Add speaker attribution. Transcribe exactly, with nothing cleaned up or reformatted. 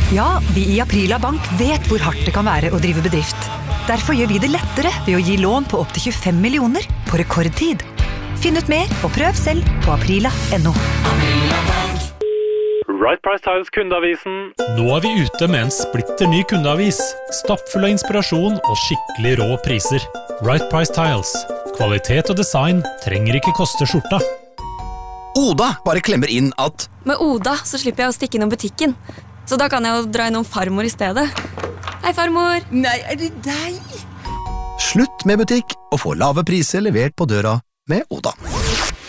Speaker 1: Ja, vi i Aprila Bank vet hvor hardt det kan være å drive bedrift. Derfor gjør vi det lettere ved å gi lån på opp til tjuefem millioner på rekordtid. Finn ut mer og prøv selv på aprila punktum no.
Speaker 2: Right Price Tiles kundeavisen.
Speaker 3: Nå er vi ute med en splitter ny kundeavis. Stappfull av inspirasjon og skikkelig rå priser. Right Price Tiles. Kvalitet og design trenger ikke koste skjorta.
Speaker 4: Oda bare klemmer inn at
Speaker 5: Med Oda så slipper jeg å stikke innom butikken. Så da kan jeg jo dra innom farmor i stedet. Hei, farmor!
Speaker 6: Nei, er det deg?
Speaker 4: Slutt med butikk og få lave priser levert på døra med Oda.